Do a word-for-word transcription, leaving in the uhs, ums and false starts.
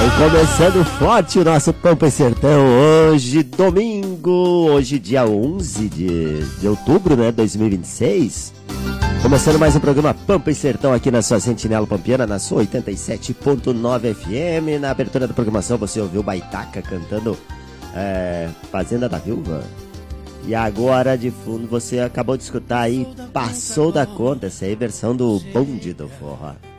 Começando forte o nosso Pampa e Sertão hoje, domingo, hoje dia onze de, de outubro, né, dois mil e vinte e seis. Começando mais um programa Pampa e Sertão aqui na sua Sentinela Pampiana, na sua oitenta e sete ponto nove F M. Na abertura da programação você ouviu Baitaca cantando é, Fazenda da Viúva. E agora de fundo você acabou de escutar aí Passou da Conta, essa aí é a versão do Bonde do Forró.